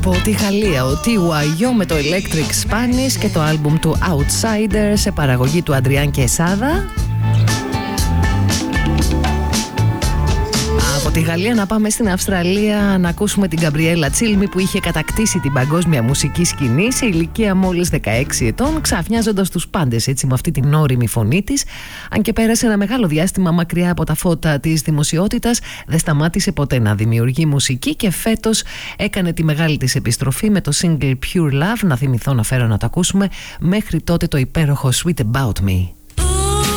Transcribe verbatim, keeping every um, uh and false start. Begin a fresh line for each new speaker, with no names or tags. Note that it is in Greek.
Από τη Γαλλία, ο τι γουάι ο με το Electric Spanish και το άλμπουμ του Outsider σε παραγωγή του Αντριάν Κεσάδα. Από τη Γαλλία να πάμε στην Αυστραλία να ακούσουμε την Γκαμπριέλα Τσίλμι, που είχε κατακτήσει την παγκόσμια μουσική σκηνή σε ηλικία μόλις δεκαέξι ετών, ξαφνιάζοντας τους πάντες έτσι με αυτή την ώριμη φωνή της. Αν και πέρασε ένα μεγάλο διάστημα μακριά από τα φώτα της δημοσιότητας, δεν σταμάτησε ποτέ να δημιουργεί μουσική και φέτος έκανε τη μεγάλη της επιστροφή με το single Pure Love. Να θυμηθώ να φέρω να το ακούσουμε. Μέχρι τότε το υπέροχο Sweet About Me.